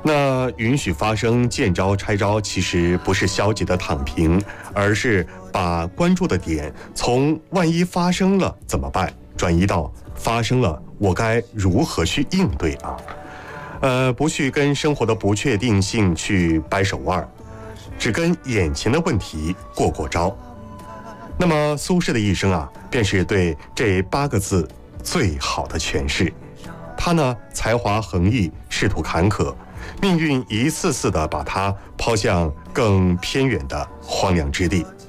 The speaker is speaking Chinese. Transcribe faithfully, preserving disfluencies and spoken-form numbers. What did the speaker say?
那允许发生，见招拆招，其实不是消极的躺平，而是把关注的点从万一发生了怎么办，转移到发生了我该如何去应对啊？呃，不去跟生活的不确定性去掰手腕，只跟眼前的问题过过招。那么苏轼的一生啊，便是对这八个字最好的诠释。他呢，才华横溢，仕途坎坷，命运一次次的把他抛向更偏远的荒凉之地。